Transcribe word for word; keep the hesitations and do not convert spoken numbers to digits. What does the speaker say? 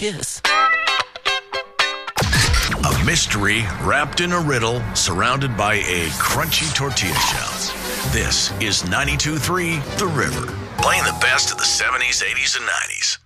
kiss. A mystery wrapped in a riddle, surrounded by a crunchy tortilla shell. This is ninety-two point three The River, playing the best of the seventies, eighties, and nineties.